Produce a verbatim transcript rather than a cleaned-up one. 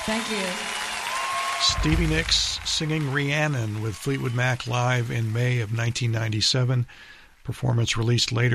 Thank you. Stevie Nicks singing Rhiannon with Fleetwood Mac live in May of nineteen ninety-seven. Performance released later